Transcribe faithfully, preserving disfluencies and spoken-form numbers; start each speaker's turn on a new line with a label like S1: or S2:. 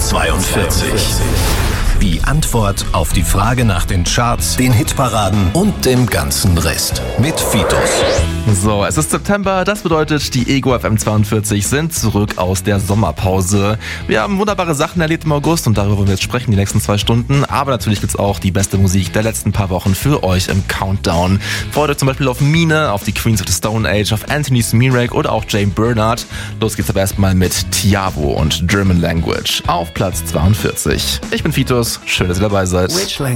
S1: zweiundvierzig. Die Antwort auf die Frage nach den Charts, den Hitparaden und dem ganzen Rest. Mit Fitos.
S2: So, es ist September, das bedeutet, die Ego F M zweiundvierzig sind zurück aus der Sommerpause. Wir haben wunderbare Sachen erlebt im August und darüber wollen wir jetzt sprechen die nächsten zwei Stunden. Aber natürlich gibt's auch die beste Musik der letzten paar Wochen für euch im Countdown. Freut euch zum Beispiel auf Mine, auf die Queens of the Stone Age, auf Anthony Smirek oder auch Jane Bernard. Los geht's aber erstmal mit Tiavo und German Language auf Platz zweiundvierzig. Ich bin Fitos, schön, dass ihr dabei seid.